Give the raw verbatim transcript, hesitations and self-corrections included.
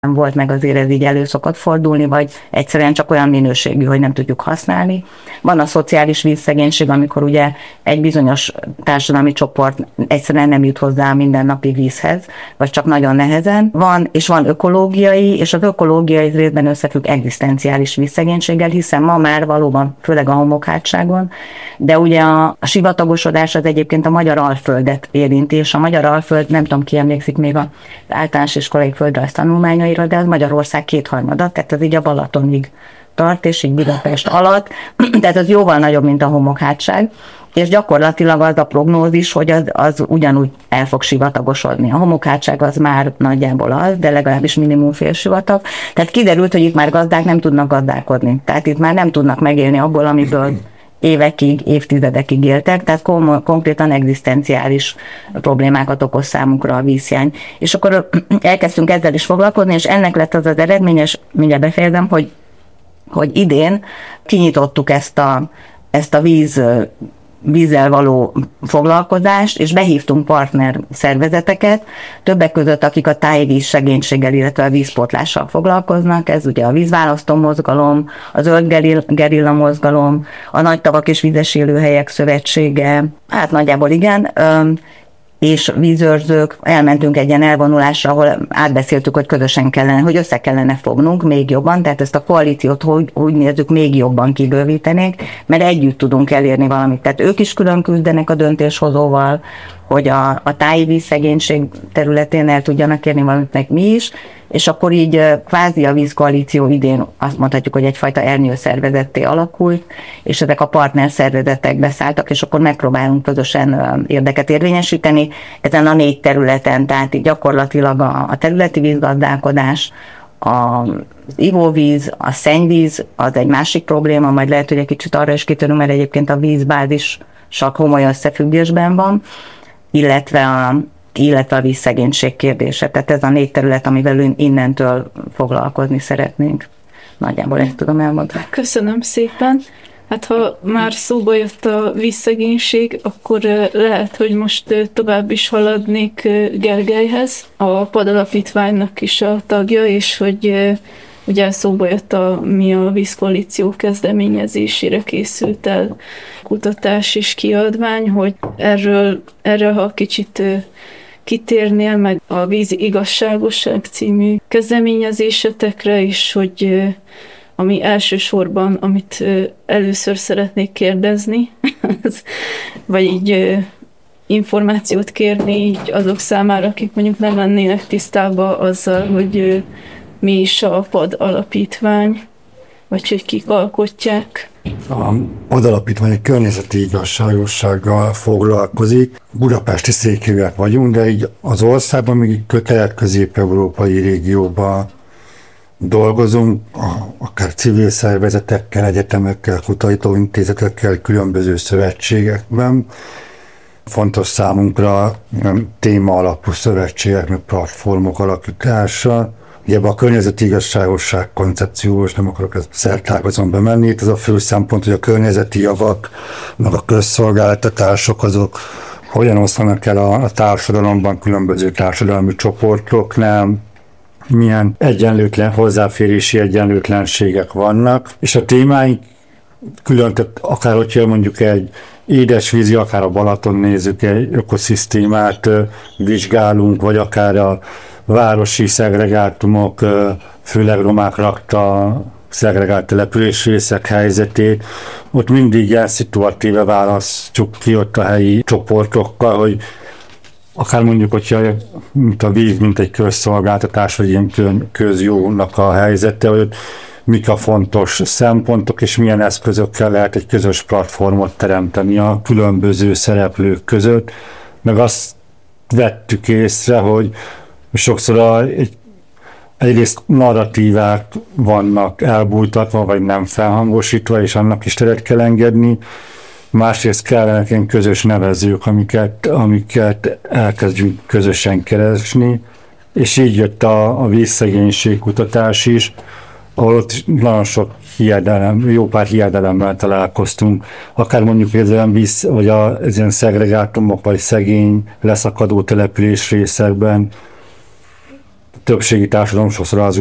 volt, meg azért ez így elő szokott fordulni, vagy egyszerűen csak olyan minőségű, hogy nem tudjuk használni. Van a szociális vízszegénység, amikor ugye egy bizonyos társadalmi csoport egyszerűen nem jut hozzá a mindennapi vízhez, vagy csak nagyon nehezen. Van, és van ökológiai, és az ökológiai részben összefügg egzisztenciális vízszegénységgel, hiszen ma már valóban, főleg a homokhátságon, de ugye a, a sivatagosodás az egyébként a magyar Alföldet érinti, és a magyar Alföld, nem tudom, ki emlékszik még az általános iskolai földrajz tanulmányaira, de az Magyarország kétharmada, tehát az így a Balatonig tart, és így Budapest alatt, tehát az jóval nagyobb, mint a homokhátság, és gyakorlatilag az a prognózis, hogy az, az ugyanúgy el fog sivatagosodni. A homokhátság az már nagyjából az, de legalábbis minimum fél sivatag. Tehát kiderült, hogy itt már gazdák nem tudnak gazdálkodni. Tehát itt már nem tudnak megélni abból, amiből évekig, évtizedekig éltek, tehát kom- konkrétan egzisztenciális problémákat okoz számukra a vízhiány. És akkor elkezdtünk ezzel is foglalkozni, és ennek lett az az eredményes, mindjárt befejezem, hogy, hogy idén kinyitottuk ezt a, ezt a víz vízzel való foglalkozást, és behívtunk partner szervezeteket, többek között, akik a tájvíz segénységgel, illetve a vízpótlással foglalkoznak, ez ugye a vízválasztó mozgalom, a zöld gerilla mozgalom, a Nagy Tavak és Vízes Élőhelyek Szövetsége, hát nagyjából igen, és vízőrzők, elmentünk egy ilyen elvonulásra, ahol átbeszéltük, hogy közösen kellene, hogy össze kellene fognunk még jobban, tehát ezt a koalíciót úgy, úgy nézzük, még jobban kibővítenék, mert együtt tudunk elérni valamit. Tehát ők is külön küzdenek a döntéshozóval, hogy a, a táji vízszegénység területén el tudjanak érni valamit, meg mi is, és akkor így kvázi a vízkoalíció idén azt mondhatjuk, hogy egyfajta ernyőszervezetté alakult, és ezek a partner szervezetek beszálltak, és akkor megpróbálunk közösen érdeket érvényesíteni ezen a négy területen, tehát így gyakorlatilag a, a területi vízgazdálkodás, az ivóvíz, a szennyvíz, az egy másik probléma, majd lehet, hogy egy kicsit arra is kitérünk, mert egyébként a vízbázis csak homoly összefüggésben van, illetve a, illetve a vízszegénység kérdése. Tehát ez a négy terület, amivel innentől foglalkozni szeretnénk. Nagyjából ezt tudom elmondani. Köszönöm szépen. Hát ha már szóba jött a vízszegénység, akkor lehet, hogy most tovább is haladnék Gergelyhez, a PAD alapítványnak is a tagja, és hogy ugye szóba jött a, mi a vízkoalíció kezdeményezésére készült el kutatás és kiadvány, hogy erről, erről ha kicsit kitérnél, meg a Vízi Igazságosság című kezdeményezésetekre is, hogy ami elsősorban, amit először szeretnék kérdezni, vagy így információt kérni így azok számára, akik mondjuk nem lennének tisztában azzal, hogy mi is a PAD alapítvány, vagy hogy kik alkotják. A PAD alapítvány egy környezeti igazságossággal foglalkozik. Budapesti székhelyűek vagyunk, de így az országban még kelet-közép-európai régióban dolgozunk, akár civil szervezetekkel, egyetemekkel, kutatóintézetekkel, különböző szövetségekben. Fontos számunkra téma alapú szövetségek, meg platformok alakítása. Ugye a környezeti igazságosság koncepció, és nem akarok ezt szertágazon bemenni, itt az a fő szempont, hogy a környezeti javak, meg a közszolgáltatások, azok hogyan oszlanak el a, a társadalomban, különböző társadalmi csoportoknál, milyen egyenlőtlen, hozzáférési egyenlőtlenségek vannak, és a témáink külön, tehát akár hogyha mondjuk egy édesvízi, akár a Balaton nézzük, egy ökoszisztémát vizsgálunk, vagy akár a városi szegregátumok, főleg romák lakta szegregált településrészek helyzetét, ott mindig ilyen szituatíve választjuk ki ott a helyi csoportokkal, hogy akár mondjuk, hogyha mint a víz, mint egy közszolgáltatás, vagy ilyen közjónak a helyzete, hogy mik a fontos szempontok, és milyen eszközökkel lehet egy közös platformot teremteni a különböző szereplők között, meg azt vettük észre, hogy sokszor a, egy, egyrészt narratívák vannak elbújtatva, vagy nem felhangosítva, és annak is teret kell engedni, másrészt kellenek ilyen közös nevezők, amiket, amiket elkezdjünk közösen keresni, és így jött a, a vízszegénység kutatás is, ahol ott nagyon sok hiedelem, jó pár hiedelemmel találkoztunk, akár mondjuk ez olyan víz, vagy a, ez ilyen szegregátumok, vagy szegény, leszakadó település részekben. többségi társadalom sokszor az